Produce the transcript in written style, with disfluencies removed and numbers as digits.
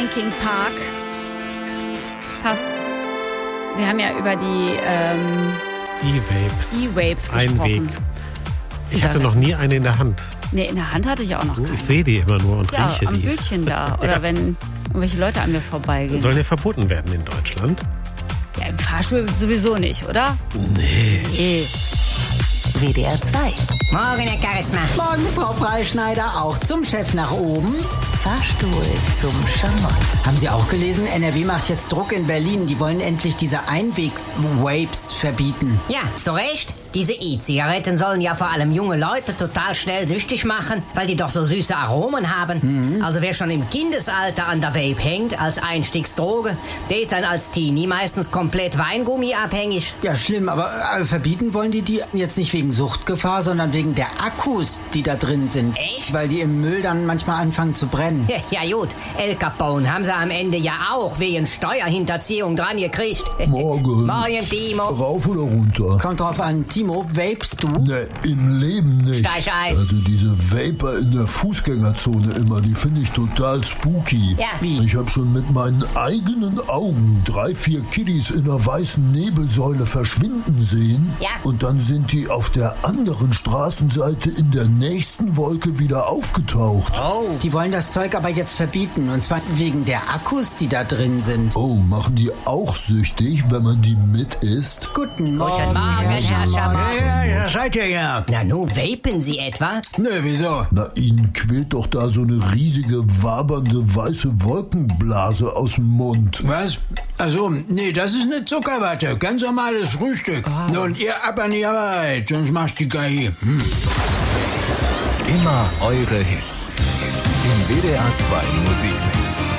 Linkin Park. Passt. Wir haben ja über die E-Vapes gesprochen. Einweg. Ich hatte noch nie eine in der Hand. Nee, in der Hand hatte ich auch noch keine. Ich sehe die immer nur und rieche am die. Bildchen da. Oder wenn irgendwelche Leute an mir vorbeigehen. Sollen ja verboten werden in Deutschland? Ja, im Fahrstuhl sowieso nicht, oder? Nee. WDR 2. Morgen, Herr Charisma. Morgen, Frau Freischneider, auch zum Chef nach oben. Fahrstuhl zum Schamott. Haben Sie auch gelesen? NRW macht jetzt Druck in Berlin. Die wollen endlich diese Einweg-Vapes verbieten. Ja, zu Recht. Diese E-Zigaretten sollen ja vor allem junge Leute total schnell süchtig machen, weil die doch so süße Aromen haben. Also wer schon im Kindesalter an der Vape hängt als Einstiegsdroge, der ist dann als Teenie meistens komplett Weingummi-abhängig. Ja, schlimm, aber verbieten wollen die jetzt nicht wegen Suchtgefahr, sondern wegen der Akkus, die da drin sind. Echt? Weil die im Müll dann manchmal anfangen zu brennen. Ja gut, El Capone haben sie am Ende ja auch wegen Steuerhinterziehung dran gekriegt. Morgen. Morgen, Timo. Rauf oder runter? Kommt drauf an, Timo, vapest du? Ne, im Leben nicht. Steig ein. Also diese Vapor in der Fußgängerzone immer, die finde ich total spooky. Ja. Wie? Ich habe schon mit meinen eigenen Augen 3, 4 Kiddies in einer weißen Nebelsäule verschwinden sehen. Ja. Und dann sind die auf der anderen Straßenseite in der nächsten Wolke wieder aufgetaucht. Oh. Die wollen das Zeug aber jetzt verbieten. Und zwar wegen der Akkus, die da drin sind. Oh, machen die auch süchtig, wenn man die mit isst? Guten Morgen, Guten Morgen, Herr Schamott. Ja, seid ihr ja. Na nu, vapen Sie etwa? Nö, wieso? Na, ihnen quillt doch da so eine riesige, wabernde, weiße Wolkenblase aus dem Mund. Was? Also, nee, das ist eine Zuckerwatte. Ganz normales Frühstück. Und ihr ab an die Arbeit, sonst macht die Geige. Immer eure Hits. Im WDR 2 Musikmix.